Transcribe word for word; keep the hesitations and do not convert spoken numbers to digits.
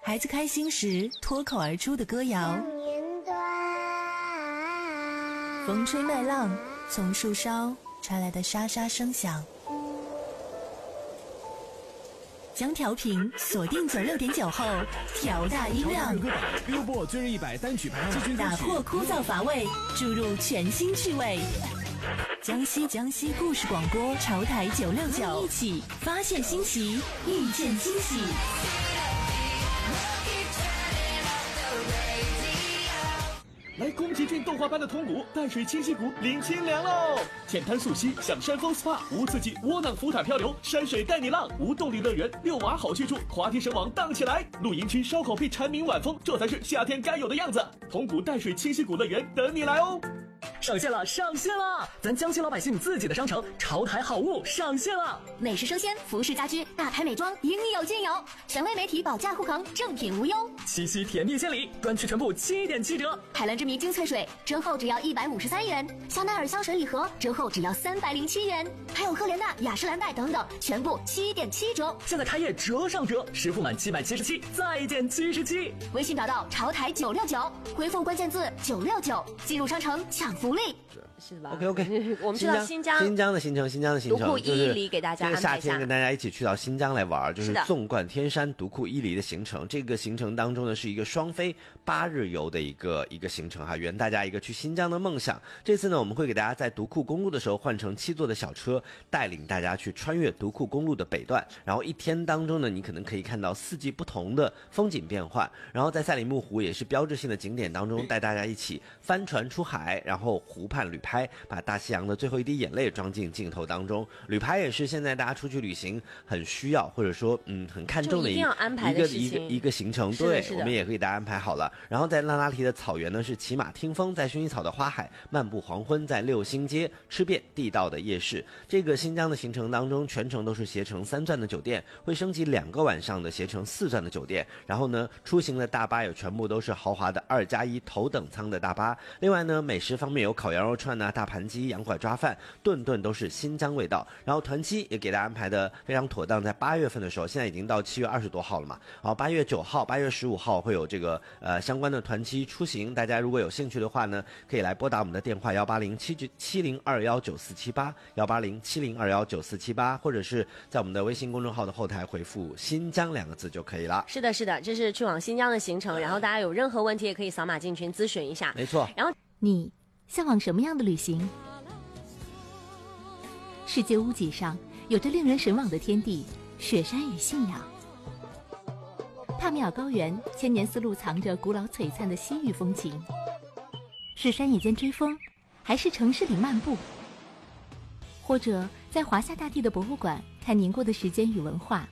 孩子开心时脱口而出的歌谣，风吹麦浪，从树梢传来的沙沙声响。将调频锁定九六点九后，调大音量。 Billboard 最热一百单曲排行季军歌曲， 打破枯燥乏味，注入全新趣味。江西江西故事广播潮台九六九，一起发现新奇，遇见惊喜。 来宫崎骏动画般的通古淡水清溪谷领清凉喽！浅滩溯溪，享山峰 S P A， 无刺激窝囊浮塔漂流，山水带你浪，无动力乐园遛娃好去处，滑梯绳网荡起来，露营区烧烤配蝉鸣晚风，这才是夏天该有的样子。通古淡水清溪谷乐园等你来哦！ 上线了，上线了！咱江西老百姓自己的商城潮台好物上线了， 美食生鲜、服饰家居、大牌美妆应有尽有，权威媒体保价护航，正品无忧。 七夕甜蜜献礼，专区全部七点七折。 海蓝之谜精粹水折后只要一百五十三元，香奈儿香水礼盒折后只要三百零七元，还有赫莲娜、雅诗兰黛等等，全部七点七折。 现在开业折上折，实付满七百七十七再减七十七。 微信找到潮台九六九，回复关键字九六九，进入商城抢福利。 是吧 ？OK OK， 我们知道新疆新疆的行程，新疆的行程独库伊犁给大家安排一下。 这个夏天跟大家一起去到新疆来玩，就是纵贯天山独库伊犁的行程。这个行程当中呢，是一个双飞八日游的一个一个行程哈，圆大家一个去新疆的梦想。这次呢，我们会给大家在独库公路的时候换成七座的小车，带领大家去穿越独库公路的北段。然后一天当中呢，你可能可以看到四季不同的风景变换。然后在赛里木湖也是标志性的景点当中，带大家一起帆船出海，然后湖畔旅拍，把大西洋的最后一滴眼泪装进镜头当中。旅拍也是现在大家出去旅行很需要或者说嗯很看重的一一一个一个一个行程。对，我们也可以给大家安排好了。然后在拉拉提的草原呢，是骑马听风，在薰衣草的花海漫步黄昏，在六星街吃遍地道的夜市。这个新疆的行程当中，全程都是携程三钻的酒店，会升级两个晚上的携程四钻的酒店。然后呢，出行的大巴也全部都是豪华的二加一头等舱的大巴。另外呢，美食方面有烤羊肉串啊、大盘鸡、洋拐抓饭，顿顿都是新疆味道。然后团期也给大家安排的非常妥当，在八月份的时候，现在已经到七月二十多号了嘛。然后八月九号、八月十五号会有这个呃相关的团期出行，大家如果有兴趣的话呢，可以来拨打我们的电话幺八零七七零二幺九四七八幺八零七零二幺九四七八，或者是在我们的微信公众号的后台回复“新疆”两个字就可以了。 是的，是的，这是去往新疆的行程，然后大家有任何问题也可以扫码进群咨询一下。 没错。 然后你向往什么样的旅行？世界屋脊上有着令人神往的天地，雪山与信仰。帕米尔高原千年丝路藏着古老璀璨的西域风情。是山野间追风，还是城市里漫步？或者在华夏大地的博物馆看凝过的时间与文化？